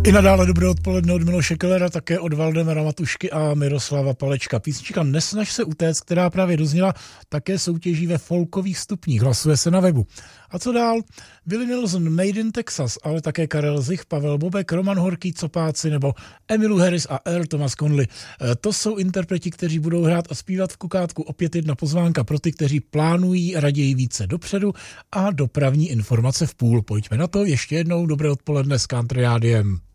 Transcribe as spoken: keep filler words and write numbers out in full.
I nadále dobré odpoledne od Miloše Kellera, také od Valdemara Matušky a Miroslava Palečka. Písnička Nesnaž se utéct, která právě dozněla, také soutěží ve folkových stupních. Hlasuje se na webu. A co dál? Willie Nelson, Made in Texas, ale také Karel Zich, Pavel Bobek, Roman Horký, Copáci nebo Emmylou Harris a Earl Thomas Conley. To jsou interpreti, kteří budou hrát a zpívat v Kukátku. Opět jedna pozvánka pro ty, kteří plánují raději více dopředu a dopravní informace v půl. Pojďme na to ještě jednou. Dobré odpoledne s Country Rádiem.